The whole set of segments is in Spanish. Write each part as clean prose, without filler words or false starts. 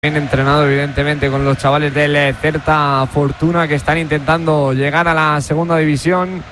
Bien entrenado evidentemente con los chavales del Certa Fortuna, que están intentando llegar a la segunda división.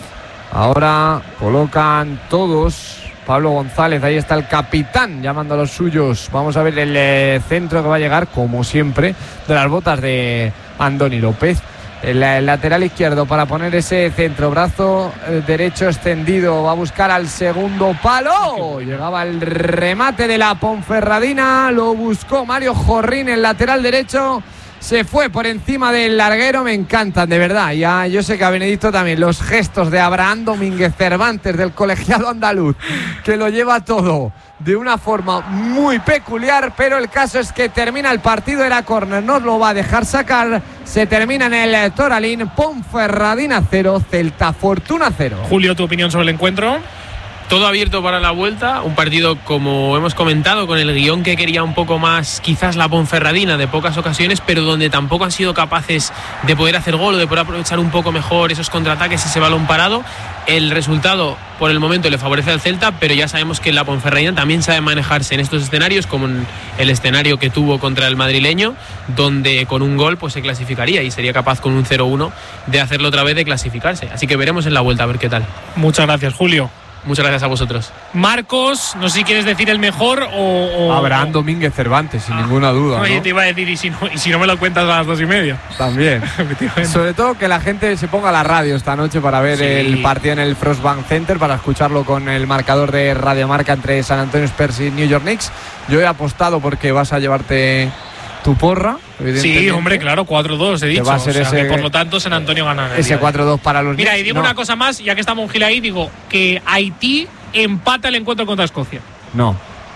Ahora colocan todos. Pablo González, ahí está el capitán llamando a los suyos. Vamos a ver el centro que va a llegar, como siempre, de las botas de Andoni López. El lateral izquierdo para poner ese centro, brazo derecho extendido, va a buscar al segundo palo. Llegaba el remate de la Ponferradina, lo buscó Mario Jorrín, el lateral derecho, se fue por encima del larguero. Me encantan, de verdad. Ya yo sé que a Benedicto también los gestos de Abraham Domínguez Cervantes, del colegiado andaluz, que lo lleva todo de una forma muy peculiar, pero el caso es que termina el partido, era córner, no lo va a dejar sacar. Se termina en el Toralín. Ponferradina 0, Celta Fortuna 0. Julio, ¿tu opinión sobre el encuentro? Todo abierto para la vuelta, un partido, como hemos comentado, con el guión que quería un poco más quizás la Ponferradina, de pocas ocasiones, pero donde tampoco han sido capaces de poder hacer gol o de poder aprovechar un poco mejor esos contraataques, ese balón parado. El resultado por el momento le favorece al Celta, pero ya sabemos que la Ponferradina también sabe manejarse en estos escenarios, como en el escenario que tuvo contra el madrileño, donde con un gol pues se clasificaría y sería capaz con un 0-1 de hacerlo otra vez, de clasificarse. Así que veremos en la vuelta a ver qué tal. Muchas gracias, Julio. Muchas gracias a vosotros. Marcos, no sé si quieres decir el mejor o Abraham Domínguez Cervantes, sin ninguna duda, ¿no? Oye, te iba a decir, y si no me lo cuentas a las 2:30. También. Sobre todo que la gente se ponga a la radio esta noche para ver el partido en el Frostbank Center, para escucharlo con el marcador de Radio Marca entre San Antonio Spurs y New York Knicks. Yo he apostado porque vas a llevarte tu porra, sí, hombre, claro, 4-2 he dicho, va a ser que por lo tanto San Antonio gana ese 4-2 para los Mira, y digo una cosa más, ya que estamos en Gil ahí, digo que Haití empata el encuentro contra Escocia. No,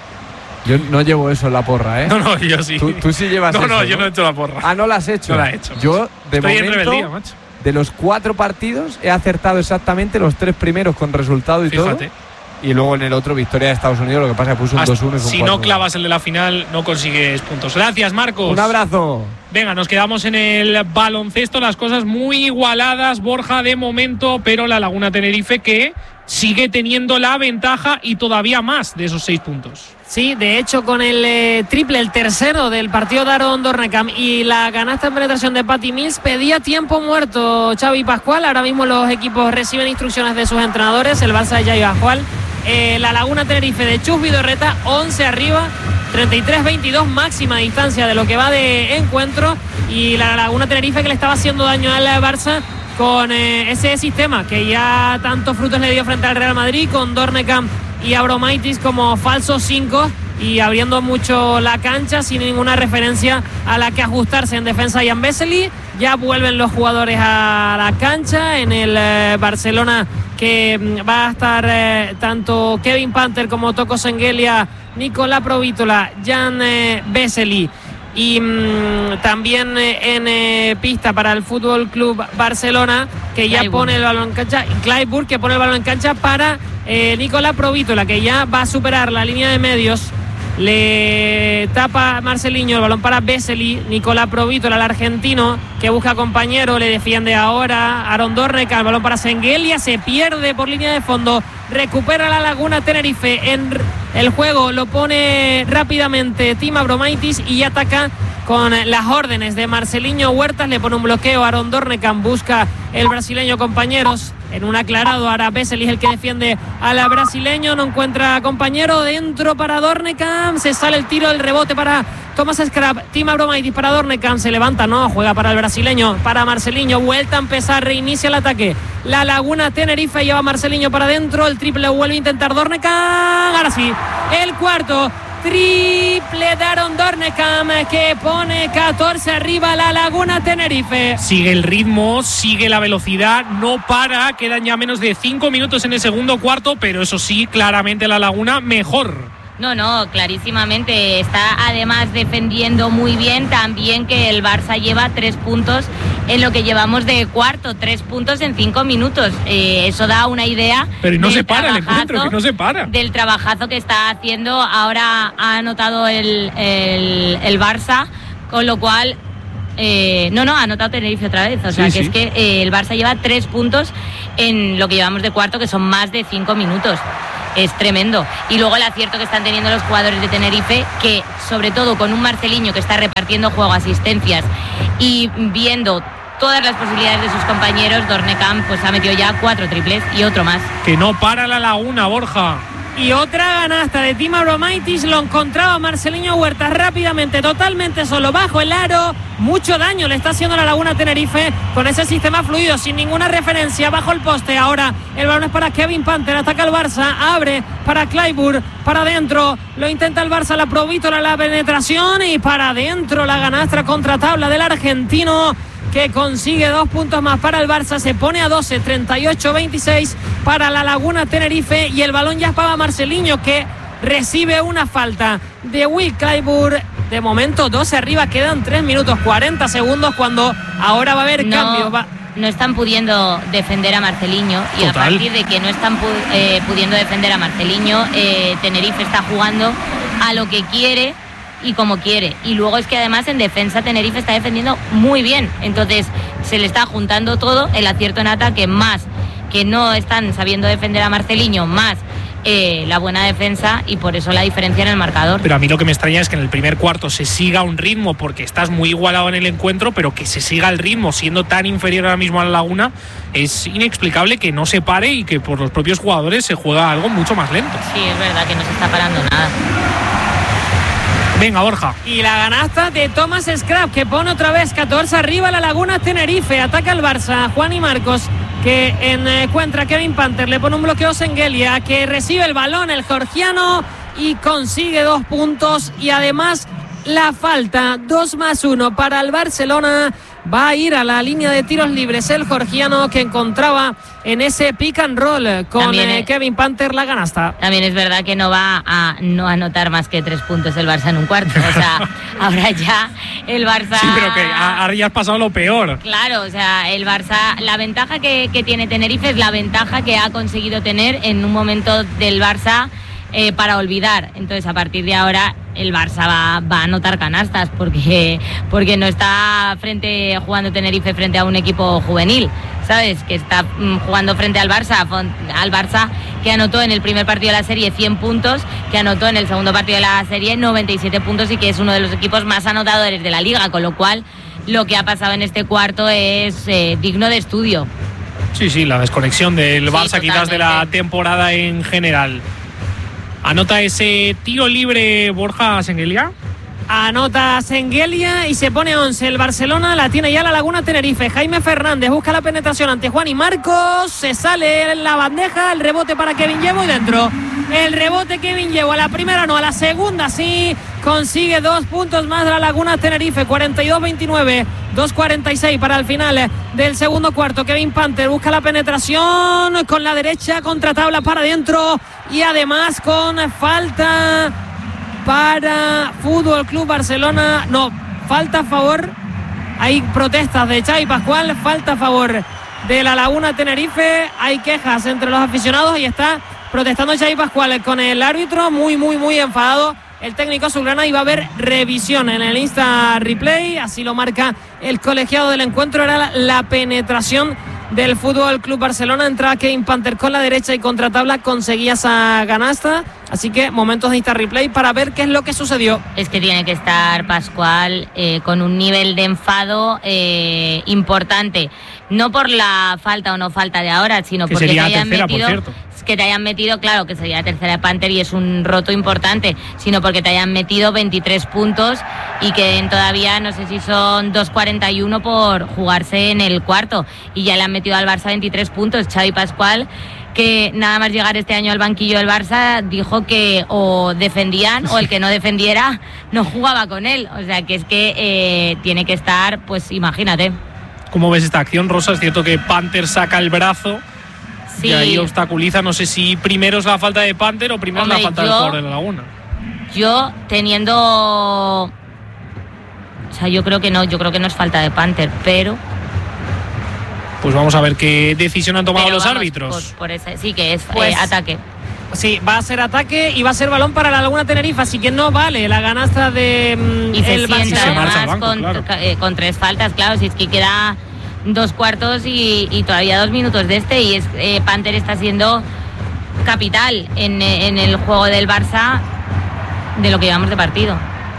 yo no llevo eso en la porra, ¿eh? No, yo sí. Tú sí llevas eso. No, yo no he hecho la porra. Ah, ¿no la has hecho? No la he hecho. Yo, de estoy momento, en rebeldía, macho. De los 4 partidos he acertado exactamente los 3 primeros con resultado y fíjate. Todo. Y luego en el otro, victoria de Estados Unidos, lo que pasa es que puso un 2-1 y fue si un 4-1. no clavas el de la final, no consigues puntos. Gracias, Marcos. Un abrazo. Venga, nos quedamos en el baloncesto, las cosas muy igualadas, Borja, de momento, pero la Laguna Tenerife que sigue teniendo la ventaja y todavía más de esos 6 puntos. Sí, de hecho, con el triple, el tercero del partido de Aaron Dornekam y la canasta en penetración de Patty Mills, pedía tiempo muerto Xavi Pascual. Ahora mismo los equipos reciben instrucciones de sus entrenadores, el Barça de Xavi Pascual. La Laguna Tenerife de Chus Vidorreta, 11 arriba, 33-22 máxima distancia de lo que va de encuentro, y la Laguna Tenerife que le estaba haciendo daño al Barça con ese sistema que ya tantos frutos le dio frente al Real Madrid, con Dornekam y Abromaitis como falsos 5 y abriendo mucho la cancha sin ninguna referencia a la que ajustarse en defensa. Jan Vesely, ya vuelven los jugadores a la cancha en el Barcelona, que va a estar tanto Kevin Panther como Toko Sengelia, Nicolás Provítola, Jan Vesely. Y también en pista para el Fútbol Club Barcelona, que ya pone el balón en cancha, Clyburn, que pone el balón en cancha para Nicolás Provítola, que ya va a superar la línea de medios. Le tapa Marceliño, el balón para Vesely. Nicolás Provítola, el argentino, que busca compañero, le defiende ahora Aaron Dornekam, el balón para Sengelia, se pierde por línea de fondo, recupera la Laguna Tenerife en el juego, lo pone rápidamente Tim Abromaitis y ataca con las órdenes de Marceliño Huertas, le pone un bloqueo a Aaron Dornekam, busca el brasileño compañeros en un aclarado. Ahora Vesely es el que defiende al brasileño, no encuentra compañero, dentro para Dornekam, se sale el tiro, el rebote para Thomas Scrap, Tim Abromaitis para Dornekam, se levanta, no, juega para el brasileño, para Marceliño, vuelta a empezar, reinicia el ataque la Laguna Tenerife, lleva Marceliño para adentro, el triple vuelve a intentar Dornekam, ahora sí, el cuarto triple de Aaron Dornekam, que pone 14 arriba la Laguna Tenerife. Sigue el ritmo, sigue la velocidad, no para, quedan ya menos de 5 minutos en el segundo cuarto, pero eso sí, claramente la Laguna mejor. No, clarísimamente está además defendiendo muy bien, también que el Barça lleva 3 puntos en lo que llevamos de cuarto, 3 puntos en 5 minutos, eso da una idea. Pero no se para el encuentro, que no se para. Del trabajazo que está haciendo, ahora ha anotado el Barça, con lo cual ha anotado Tenerife otra vez, o sea que es que el Barça lleva 3 puntos en lo que llevamos de cuarto, que son más de 5 minutos. es tremendo. Y luego el acierto que están teniendo los jugadores de Tenerife, que sobre todo con un Marceliño que está repartiendo juego, asistencias y viendo todas las posibilidades de sus compañeros, Dornecamp pues ha metido ya 4 triples y otro más. Que no para la Laguna, Borja. Y otra canasta de Tim Abromaitis, lo encontraba Marceliño Huertas rápidamente, totalmente solo, bajo el aro. Mucho daño le está haciendo la Laguna Tenerife con ese sistema fluido, sin ninguna referencia, bajo el poste. Ahora el balón es para Kevin Panther, ataca el Barça, abre para Clyburn, para adentro, lo intenta el Barça, la Provítola, la penetración y para adentro la ganastra contra tabla del argentino, que consigue 2 puntos más para el Barça, se pone a 12, 38-26 para la Laguna Tenerife, y el balón ya es para Marceliño, que recibe una falta de Will Clyburn. De momento 12 arriba, quedan 3 minutos 40 segundos cuando ahora va a haber cambios. No están pudiendo defender a Marceliño, y total. A partir de que no están pudiendo defender a Marceliño, Tenerife está jugando a lo que quiere y como quiere, y luego es que además en defensa Tenerife está defendiendo muy bien, entonces se le está juntando todo, el acierto en ataque más que no están sabiendo defender a Marceliño, más la buena defensa, y por eso la diferencia en el marcador. Pero a mí lo que me extraña es que en el primer cuarto se siga un ritmo, porque estás muy igualado en el encuentro, pero que se siga el ritmo siendo tan inferior ahora mismo a la Laguna. Es inexplicable que no se pare y que por los propios jugadores se juega algo mucho más lento. Sí, es verdad que no se está parando nada. Venga, Borja. Y la ganasta de Thomas Scrap, que pone otra vez 14 arriba la Laguna Tenerife. Ataca el Barça, Juan y Marcos, que encuentra a Kevin Panther, le pone un bloqueo a Sengelia, que recibe el balón el georgiano y consigue 2 puntos, y además la falta, 2+1 para el Barcelona. Va a ir a la línea de tiros libres el georgiano, que encontraba en ese pick and roll con Kevin Panther la canasta. También es verdad que no va a no anotar más que 3 puntos el Barça en un cuarto. O sea, ahora ya el Barça... Sí, pero que ahora ya has pasado lo peor. Claro, o sea, el Barça, la ventaja que tiene Tenerife es la ventaja que ha conseguido tener en un momento del Barça para olvidar. Entonces, a partir de ahora el Barça va a anotar canastas, porque no está jugando Tenerife frente a un equipo juvenil, ¿sabes? Que está jugando frente al Barça que anotó en el primer partido de la serie 100 puntos, que anotó en el segundo partido de la serie 97 puntos, y que es uno de los equipos más anotadores de la liga, con lo cual lo que ha pasado en este cuarto es digno de estudio. Sí, la desconexión del Barça, quizás de la temporada en general. Anota ese tiro libre Borja Sengelia. Anota Sengelia y se pone 11. El Barcelona la tiene ya la Laguna Tenerife. Jaime Fernández busca la penetración ante Juan y Marcos. Se sale en la bandeja. El rebote para Kevin Llevo y dentro. El rebote Kevin Llevo. A la primera no, a la segunda sí. Consigue 2 puntos más de la Laguna Tenerife. 42-29. 2:46 para el final del segundo cuarto. Kevin Panther busca la penetración con la derecha, contra tabla para adentro, y además con falta para Fútbol Club Barcelona. No, falta a favor. Hay protestas de Xavi Pascual, falta a favor de la Laguna Tenerife. Hay quejas entre los aficionados y está protestando Xavi Pascual con el árbitro, muy enfadado el técnico azulgrana, y va a haber revisión en el Insta Replay, así lo marca el colegiado del encuentro. Era la penetración del Fútbol Club Barcelona, entraba Kevin Panther con la derecha y contra tabla conseguía esa canasta, así que momentos de Insta Replay para ver qué es lo que sucedió. Es que tiene que estar Pascual con un nivel de enfado importante, no por la falta o no falta de ahora, sino porque te hayan metido, que te hayan metido, claro que sería la tercera de Panther y es un roto importante, sino porque te hayan metido 23 puntos y que todavía no sé si son 2:41 por jugarse en el cuarto, y ya le han metido al Barça 23 puntos. Xavi Pascual, que nada más llegar este año al banquillo del Barça, dijo que o defendían o el que no defendiera no jugaba con él, o sea que es que tiene que estar, pues imagínate. ¿Cómo ves esta acción, Rosa? Es cierto que Panther saca el brazo, sí, y ahí obstaculiza. No sé si primero es la falta de Panther o primero es la falta del jugador de la Laguna. Yo teniendo... O sea, yo creo que no es falta de Panther, pero... Pues vamos a ver qué decisión han tomado los árbitros. Por ese, sí que es ataque. Sí, va a ser ataque y va a ser balón para la Laguna Tenerife, así que no vale la ganasta de y se el sienta además banco, con 3 faltas, claro, si es que queda 2 cuartos y todavía 2 minutos de este, y Panther está siendo capital en el juego del Barça de lo que llevamos de partido.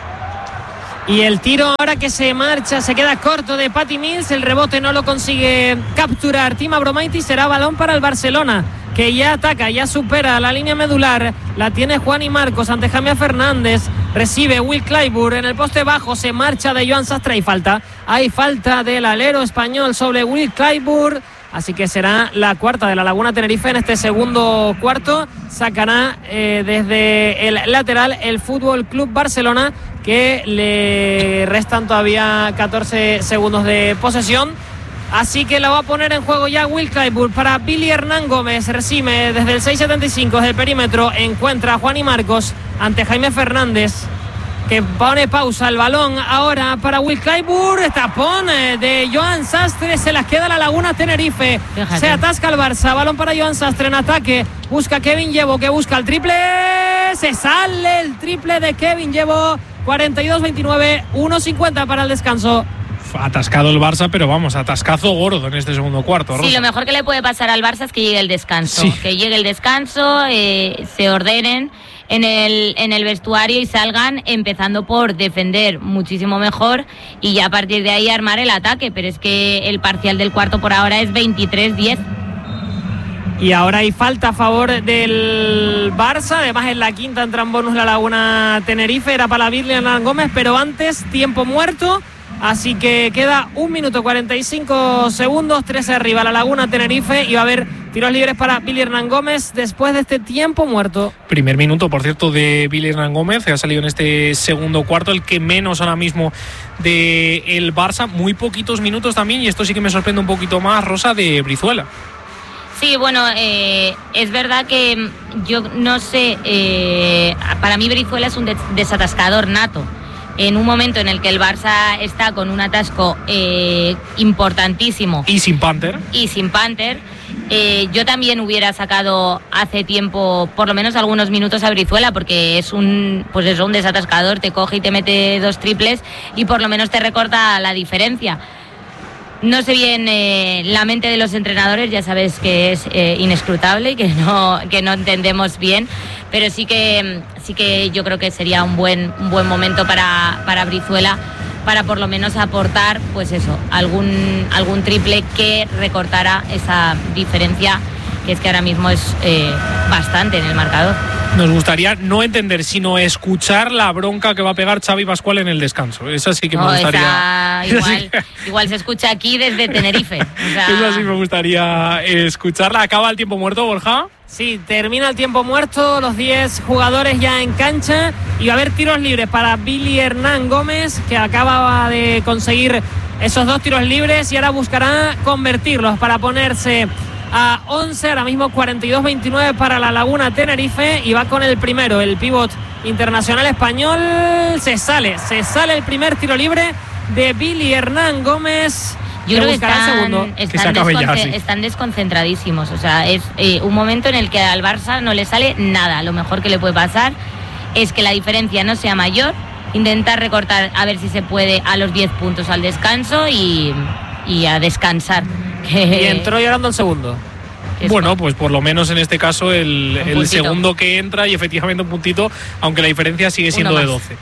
Y el tiro ahora que se marcha, se queda corto de Patty Mills, el rebote no lo consigue capturar Tim Abromaitis, será balón para el Barcelona, que ya ataca, ya supera la línea medular, la tiene Juani Marcos ante Jaime Fernández, recibe Will Clyburn en el poste bajo, se marcha de Joan Sastre, hay falta del alero español sobre Will Clyburn, así que será la cuarta de la Laguna Tenerife en este segundo cuarto, sacará desde el lateral el Fútbol Club Barcelona, que le restan todavía 14 segundos de posesión. Así que la va a poner en juego ya Will Clyburn para Billy Hernán Gómez. Recibe desde el 6.75, desde el perímetro. Encuentra a Juani Marcos ante Jaime Fernández, que pone pausa al balón ahora para Will Clyburn. Tapón de Joan Sastre. Se las queda la Laguna Tenerife. Fíjate. Se atasca el Barça. Balón para Joan Sastre en ataque. Busca Kevin Llevo, que busca el triple. Se sale el triple de Kevin Llevo. 42-29, 1.50 para el descanso. Atascado el Barça, pero vamos, atascazo gordo en este segundo cuarto. Rosa. Sí, lo mejor que le puede pasar al Barça es que llegue el descanso. Sí. Que llegue el descanso, se ordenen en el vestuario y salgan empezando por defender muchísimo mejor y ya a partir de ahí armar el ataque. Pero es que el parcial del cuarto por ahora es 23-10. Y ahora hay falta a favor del Barça. Además, en la quinta entra en bonus la Laguna Tenerife. Era para Billy Hernán Gómez, pero antes tiempo muerto. Así que queda 1 minuto 45 segundos. 13 arriba la Laguna Tenerife. Y va a haber tiros libres para Billy Hernán Gómez después de este tiempo muerto. Primer minuto, por cierto, de Billy Hernán Gómez, que ha salido en este segundo cuarto, el que menos ahora mismo del Barça. Muy poquitos minutos también, y esto sí que me sorprende un poquito más, Rosa, de Brizuela. Sí, bueno, es verdad que yo no sé, para mí Brizuela es un desatascador nato. En un momento en el que el Barça está con un atasco importantísimo. Y sin Panther. Yo también hubiera sacado hace tiempo por lo menos algunos minutos a Brizuela, porque es un desatascador, te coge y te mete 2 triples y por lo menos te recorta la diferencia. No sé bien la mente de los entrenadores, ya sabes que es inescrutable y que no entendemos bien, pero sí que yo creo que sería un buen momento para Brizuela, para por lo menos aportar, pues eso, algún triple que recortara esa diferencia, que es que ahora mismo es bastante en el marcador. Nos gustaría no entender, sino escuchar la bronca que va a pegar Xavi Pascual en el descanso. Esa sí que me gustaría. Igual se escucha aquí desde Tenerife. O sea... Esa sí me gustaría escucharla. ¿Acaba el tiempo muerto, Borja? Sí, termina el tiempo muerto, los 10 jugadores ya en cancha y va a haber tiros libres para Billy Hernán Gómez, que acababa de conseguir esos 2 tiros libres y ahora buscará convertirlos para ponerse a 11, ahora mismo 42-29 para la Laguna Tenerife, y va con el primero, el pívot internacional español. Se sale el primer tiro libre de Billy Hernán Gómez. Yo creo que están desconcentradísimos. O sea, es un momento en el que al Barça no le sale nada. Lo mejor que le puede pasar es que la diferencia no sea mayor, intentar recortar a ver si se puede a los 10 puntos al descanso y a descansar. Y entró llorando el segundo. Bueno, pues por lo menos en este caso el segundo que entra, y efectivamente un puntito, aunque la diferencia sigue siendo de 12.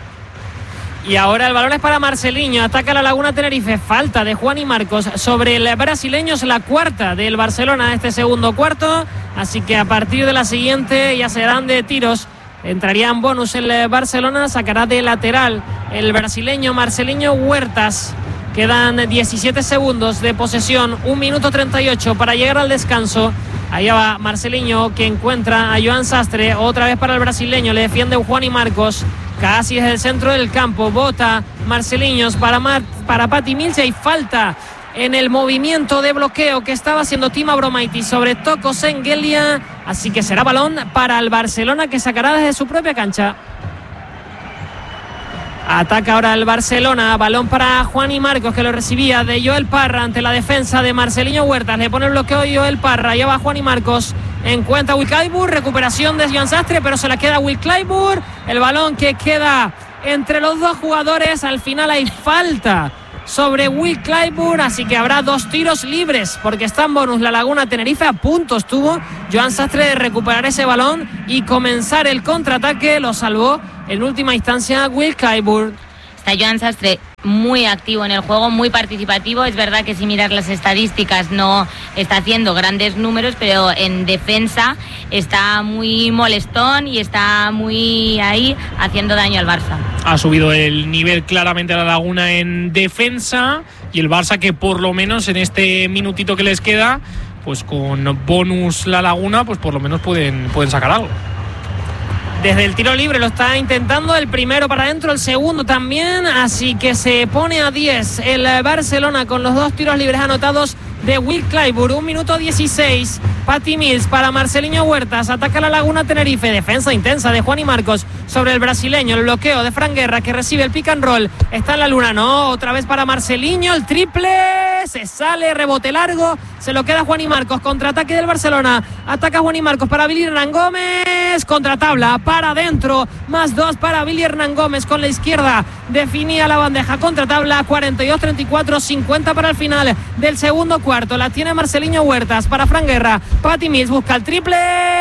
Y ahora el balón es para Marceliño, ataca la Laguna Tenerife, falta de Juani Marcos sobre el brasileño, es la cuarta del Barcelona este segundo cuarto, así que a partir de la siguiente ya serán de tiros. Entraría en bonus el Barcelona, sacará de lateral el brasileño Marceliño Huertas. Quedan 17 segundos de posesión, 1 minuto 38 para llegar al descanso. Allá va Marceliño, que encuentra a Joan Sastre, otra vez para el brasileño, le defiende Juani Marcos, casi desde el centro del campo, bota Marceliños para Patty Mills, y falta en el movimiento de bloqueo que estaba haciendo Tim Abromaitis sobre Toko Sengelia, así que será balón para el Barcelona, que sacará desde su propia cancha. Ataca ahora el Barcelona, balón para Juani Marcos, que lo recibía de Joel Parra ante la defensa de Marceliño Huertas, le pone el bloqueo Joel Parra, lleva a Juani Marcos, encuentra a Will Clyburn, recuperación de Joan Sastre, pero se la queda Will Clyburn, el balón que queda entre los 2 jugadores, al final hay falta sobre Will Clyburn, así que habrá 2 tiros libres porque está en bonus La Laguna Tenerife. A punto estuvo Joan Sastre de recuperar ese balón y comenzar el contraataque. Lo salvó en última instancia Will Clyburn. Está Joan Sastre muy activo en el juego, muy participativo. Es verdad que si miras las estadísticas no está haciendo grandes números, pero en defensa está muy molestón y está muy ahí haciendo daño al Barça. Ha subido el nivel claramente a La Laguna en defensa, y el Barça, que por lo menos en este minutito que les queda, pues con bonus La Laguna, pues por lo menos pueden sacar algo. Desde el tiro libre lo está intentando, el primero para adentro, el segundo también, así que se pone a 10 el Barcelona con los 2 tiros libres anotados de Will Clyburn. 1 minuto 16. Patty Mills para Marceliño Huertas. Ataca La Laguna Tenerife. Defensa intensa de Juan y Marcos sobre el brasileño. El bloqueo de Fran Guerra, que recibe el pick and roll. Está en la luna, no. Otra vez para Marceliño. El triple. Se sale, rebote largo. Se lo queda Juan y Marcos. Contraataque del Barcelona. Ataca Juan y Marcos para Billy Hernán Gómez. Contratabla para adentro. +2 para Billy Hernán Gómez con la izquierda. Definía la bandeja. Contratabla. 42-34. 50 para el final del segundo cuarto. La tiene Marceliño Huertas para Fran Guerra. Patty Mills busca el triple.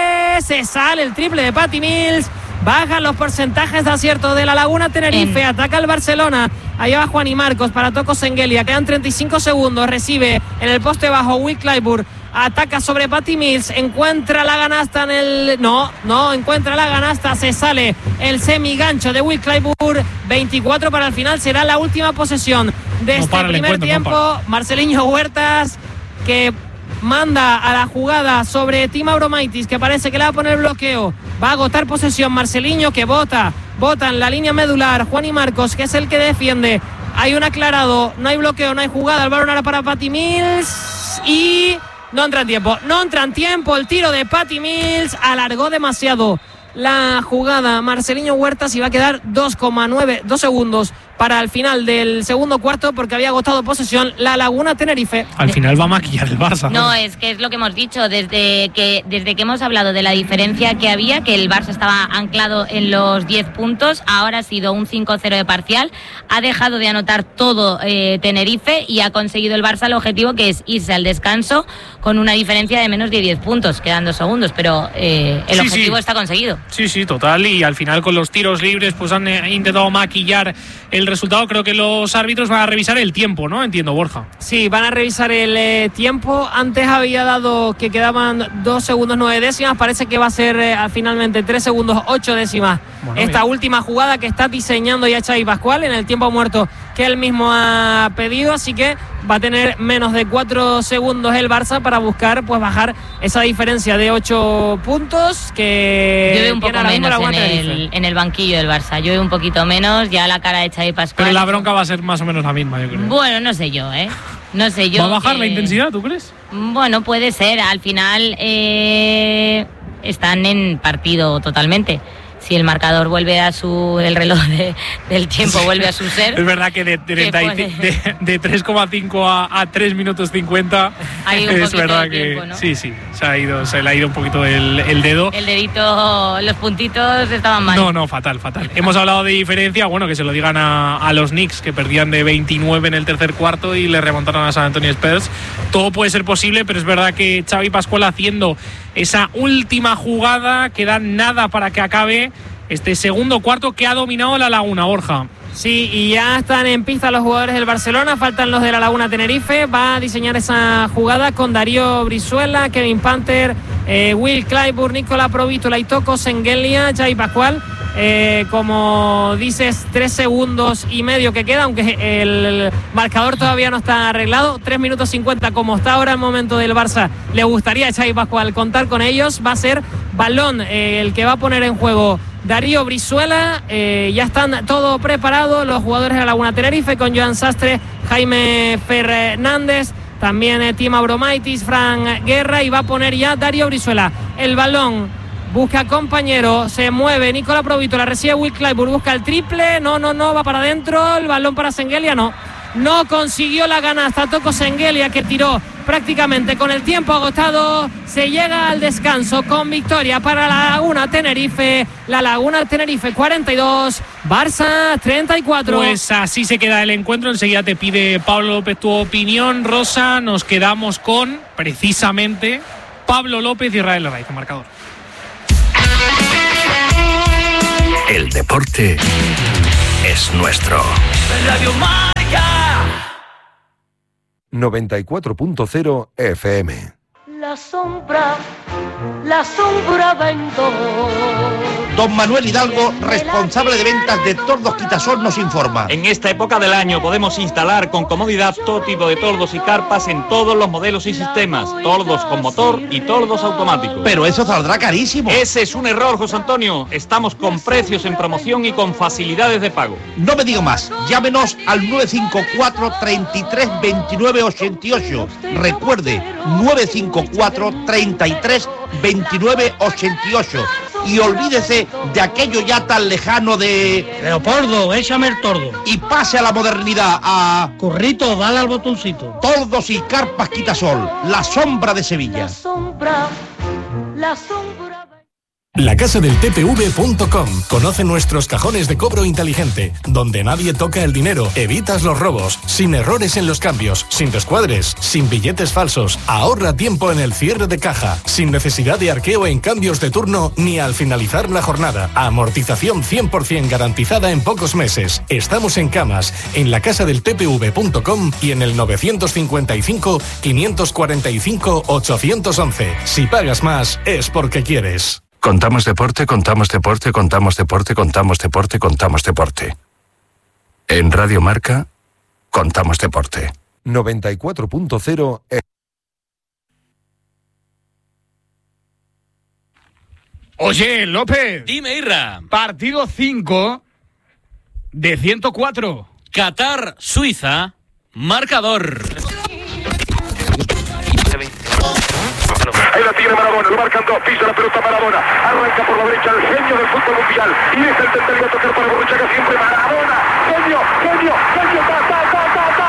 Se sale el triple de Patty Mills. Bajan los porcentajes de acierto de La Laguna Tenerife. Ataca el Barcelona. Allá va Juan y Marcos para Toko Sengelia. Quedan 35 segundos. Recibe en el poste bajo Will Clyburn. Ataca sobre Patty Mills. Encuentra la ganasta en el... No encuentra la ganasta. Se sale el semigancho de Will Clyburn. 24 para el final. Será la última posesión de este primer tiempo. Marceliño Huertas, que manda a la jugada sobre Tim Abromaitis, que parece que le va a poner bloqueo. Va a agotar posesión. Marceliño, que bota en la línea medular. Juan y Marcos, que es el que defiende. Hay un aclarado, no hay bloqueo, no hay jugada. El balón ahora para Patty Mills y no entra en tiempo. El tiro de Patty Mills alargó demasiado la jugada Marceliño Huertas y va a quedar 2 segundos para el final del segundo cuarto, porque había agotado posesión La Laguna Tenerife. Al final va a maquillar el Barça. No, es que es lo que hemos dicho desde que hemos hablado de la diferencia que había, que el Barça estaba anclado en los 10 puntos. Ahora ha sido un 5-0 de parcial. Ha dejado de anotar todo Tenerife y ha conseguido el Barça el objetivo, que es irse al descanso con una diferencia de menos de 10 puntos. Quedan 2 segundos, pero el objetivo está conseguido. Sí, total. Y al final con los tiros libres pues han intentado maquillar el resultado. Creo que los árbitros van a revisar el tiempo, ¿no? Entiendo, Borja. Sí, van a revisar el tiempo. Antes había dado que quedaban 2 segundos 9 décimas. Parece que va a ser finalmente 3 segundos 8 décimas. Bueno, esta última jugada que está diseñando ya Xavi Pascual en el tiempo muerto que él mismo ha pedido. Así que va a tener menos de 4 segundos el Barça para buscar pues bajar esa diferencia de 8 puntos que llueve un poco menos en el banquillo del Barça. Llueve un poquito menos, ya la cara de Xavi Pascual. Pero la bronca va a ser más o menos la misma, yo creo. Bueno, no sé yo. ¿Va a bajar la intensidad, tú crees? Bueno, puede ser. Al final están en partido totalmente. Si el marcador vuelve a el reloj del tiempo vuelve a su ser. Es verdad que de 3,5 a 3 minutos 50 hay un es verdad de tiempo, que ¿no? sí, se le ha ido un poquito el dedo. El dedito, los puntitos estaban mal. No, fatal. Hemos hablado de diferencia, bueno, que se lo digan a los Knicks, que perdían de 29 en el tercer cuarto y le remontaron a San Antonio Spurs. Todo puede ser posible, pero es verdad que Xavi Pascual haciendo esa última jugada, queda nada para que acabe este segundo cuarto que ha dominado La Laguna, Borja. Sí, y ya están en pista los jugadores del Barcelona, faltan los de La Laguna Tenerife. Va a diseñar esa jugada con Darío Brizuela, Kevin Panther, Will Clyburn, Nicola Provítola y Toko Sengelia. Xavi Pascual, como dices, 3 segundos y medio que queda, aunque el marcador todavía no está arreglado. 3 minutos 50 como está ahora el momento del Barça. Le gustaría a Xavi Pascual contar con ellos. Va a ser balón el que va a poner en juego Darío Brizuela. Ya están todo preparado los jugadores de La Laguna Tenerife, con Joan Sastre, Jaime Fernández, también Tim Abromaitis, Fran Guerra, y va a poner ya Darío Brizuela el balón. Busca compañero, se mueve Nicola Provítola, recibe Will Clyburn, busca el triple, no, va para adentro, el balón para Sengelia, no consiguió la canasta. Toko Sengelia, que tiró prácticamente con el tiempo agotado se llega al descanso con victoria para la Laguna Tenerife. La Laguna Tenerife 42, Barça 34. Pues así se queda el encuentro. Enseguida te pide Pablo López tu opinión, Rosa. Nos quedamos con, precisamente, Pablo López y Israel Herraiz, marcador. El deporte es nuestro. Radio Marca 94.0 FM. La sombra vendo. Don Manuel Hidalgo, responsable de ventas de Tordos Quitasol, nos informa. En esta época del año podemos instalar con comodidad todo tipo de tordos y carpas en todos los modelos y sistemas. Tordos con motor y tordos automáticos. Pero eso saldrá carísimo. Ese es un error, José Antonio. Estamos con precios en promoción y con facilidades de pago. No me diga más. Llámenos al 954 33 29 88. Recuerde, 954 33 29 88. Y olvídese de aquello ya tan lejano de... Leopoldo, échame el tordo. Y pase a la modernidad, a... Currito, dale al botoncito. Tordos y carpas Quitasol, la sombra de Sevilla. La sombra. Lacasadeltpv.com. Conoce nuestros cajones de cobro inteligente, donde nadie toca el dinero, evitas los robos, sin errores en los cambios, sin descuadres, sin billetes falsos, ahorra tiempo en el cierre de caja, sin necesidad de arqueo en cambios de turno ni al finalizar la jornada. Amortización 100% garantizada en pocos meses. Estamos en Camas, en lacasadeltpv.com y en el 955 545 811. Si pagas más, es porque quieres. Contamos deporte, contamos deporte, contamos deporte, contamos deporte, contamos deporte. En Radio Marca, contamos deporte. 94.0 Oye, López. Dime, Irra. Partido 5 de 104. Qatar, Suiza, marcador. Ahí la tiene Maradona, lo marcan dos, pisa la pelota Maradona, arranca por la derecha el genio del fútbol mundial y deja el tentativo a tocar para Borruchaga siempre Maradona, genio,